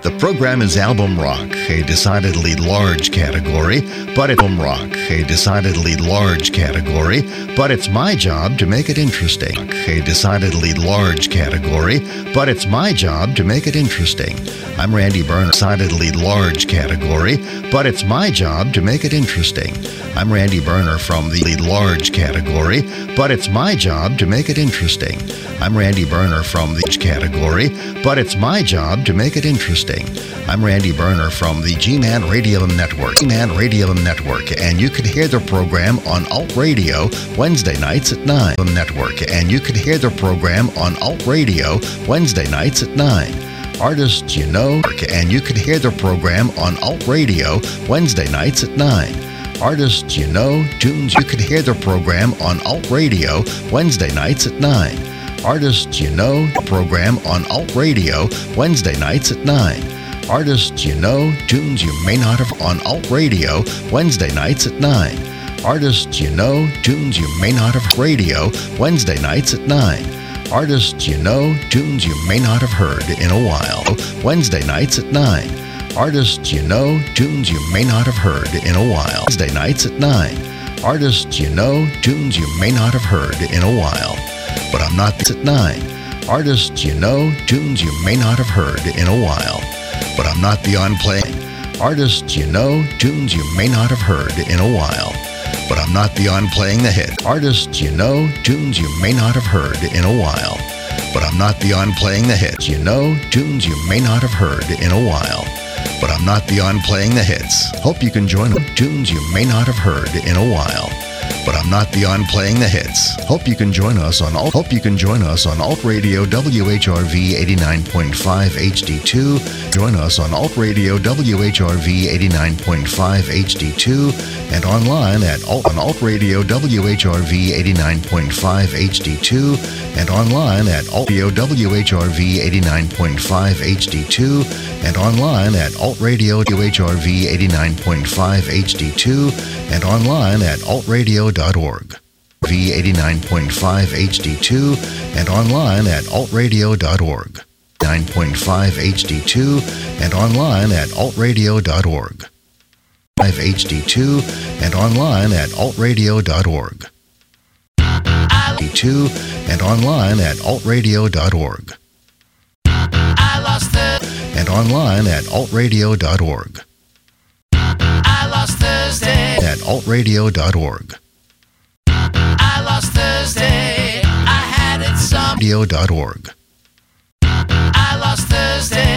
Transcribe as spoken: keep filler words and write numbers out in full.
The program is album rock, a decidedly large category, but it's album rock, a decidedly large category, but it's my job to make it interesting. A decidedly large category, but it's my job to make it interesting. I'm Randy Berner. Decidedly large category, but it's my job to make it interesting. I'm Randy Berner from the large category, but it's my job to make it interesting. I'm Randy Berner from the category, but it's my job to make it interesting. I'm Randy Berner from the G-Man Radio Network. G-Man Radio Network, and you can hear the program on Alt Radio Wednesday nights at nine. Network, and you can hear the program on Alt Radio Wednesday nights at nine. Artists you know, and you can hear the program on Alt Radio Wednesday nights at nine. Artists you know, tunes you can hear the program on Alt Radio Wednesday nights at nine. Artists you know, program on Alt Radio Wednesday nights at nine. Artists you know, tunes you may not have on Alt Radio Wednesday nights at nine. Artists you know, tunes you may not have radio Wednesday nights at nine. Artists you know, tunes you may not have heard in a while Wednesday nights at nine. Artists you know, tunes you may not have heard in a while Wednesday nights at nine. Artists you know, tunes you may not have heard in a while. But I'm not at nine. Artists you know, tunes you may not have heard in a while. But I'm not beyond playing. Artists you know, tunes you may not have heard in a while. But I'm not beyond playing the hit. Artists you know, tunes you may not have heard in a while. But I'm not beyond playing the hits. You know, tunes you may not have heard in a while. But I'm not beyond playing the hits. Hope you can join them. Tunes you may not have heard in a while. But I'm not beyond playing the hits. Hope you can join us on Alt. Hope you can join us on Alt Radio W H R V eighty-nine point five H D two. Join us on Alt Radio W H R V eighty-nine point five H D two and online at Alt on Alt Radio W H R V eighty-nine point five H D two and online at Alt Radio W H R V eighty-nine point five H D two and online at Alt Radio W H R V eighty-nine point five H D two and online at alt radio dot org. V eighty-nine point five H D two and online at alt radio dot org. nine point five H D two and online at alt radio dot org. five H D two and online at alt radio dot org. two and online at alt radio dot org. I lost the And online at alt radio dot org. I lost Thursday At alt radio dot org. I lost Thursday I had it some radio dot org. I lost Thursday